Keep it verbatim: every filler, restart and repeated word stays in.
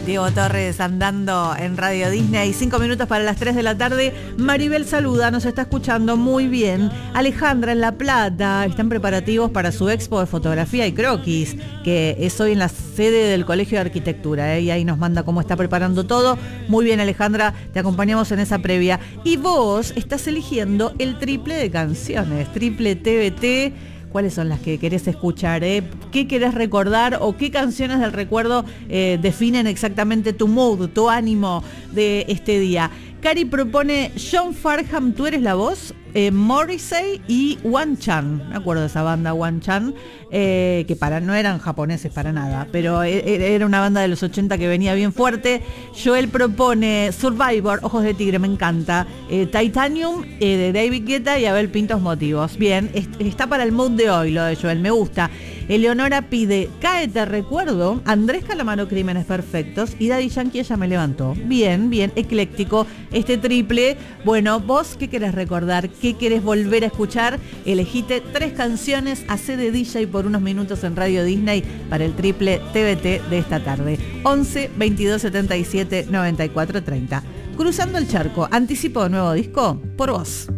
Diego Torres andando en Radio Disney. Cinco minutos para las tres de la tarde. Maribel saluda, nos está escuchando muy bien. Alejandra en La Plata. Están preparativos para su expo de fotografía y croquis, que es hoy en la sede del Colegio de Arquitectura, ¿eh? Y ahí nos manda cómo está preparando todo. Muy bien, Alejandra, te acompañamos en esa previa. Y vos estás eligiendo el triple de canciones, triple T V T. ¿Cuáles son las que querés escuchar? Eh? ¿Qué querés recordar o qué canciones del recuerdo eh, definen exactamente tu mood, tu ánimo de este día? Cari propone John Farnham, ¿Tú eres la voz? Eh, Morrissey y One Chan. Me acuerdo de esa banda, One Chan, eh, que para, no eran japoneses para nada, pero e- era una banda de los ochenta que venía bien fuerte. Joel propone Survivor, Ojos de Tigre, me encanta. Eh, Titanium, eh, de David Guetta y Abel Pintos, Motivos. Bien, est- está para el mood de hoy lo de Joel, me gusta. Eleonora pide Cáete Recuerdo, Andrés Calamaro, Crímenes Perfectos, y Daddy Yankee, Ella me levantó. Bien, bien, ecléctico este triple. Bueno, vos, ¿qué querés recordar? ¿Qué querés volver a escuchar? Elegite tres canciones, hacé de D J por unos minutos en Radio Disney para el triple T V T de esta tarde. once, veintidós, setenta y siete, noventa y cuatro, treinta. Cruzando el charco, anticipo de nuevo disco por vos.